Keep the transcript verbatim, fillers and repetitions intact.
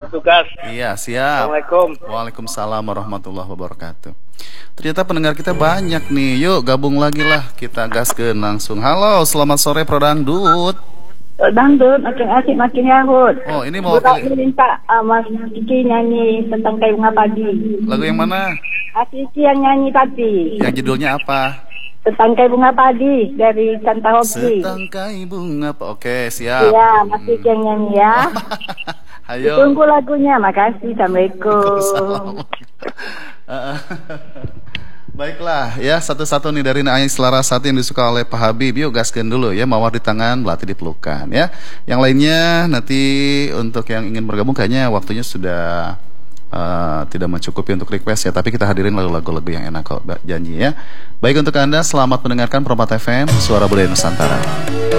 tugas. Iya, siap. Assalamualaikum. Waalaikumsalam warahmatullahi wabarakatuh. Ternyata pendengar kita banyak nih. Yuk gabung lagi lah, kita gaskeun langsung. Halo, selamat sore Pro Dangdut. Dangdut makin asik makin yahut. Oh, ini mau Budak pilih minta uh, Mas Kiki nyanyi tentang kayu bunga padi. lagu yang mana? Kiki yang nyanyi tadi. Yang judulnya apa? Tentang kayu bunga padi dari Santa Hoki. Setangkai bunga. Oke, siap. Iya, Mas Kiki yang nyanyi ya. Ayo. Tunggu lagunya. Makasih. Assalamualaikum. Baiklah ya, satu-satu nih dari Naai Selarasati yang disuka oleh Pak Habib. Yuk gaskeun dulu ya, mawar di tangan, belati di pelukan ya. Yang lainnya nanti untuk yang ingin bergabung kayaknya waktunya sudah uh, tidak mencukupi untuk request ya. Tapi kita hadirin lagu-lagu yang enak kok, janji ya. Baik, untuk Anda selamat mendengarkan Permata F M, Suara Budaya Nusantara.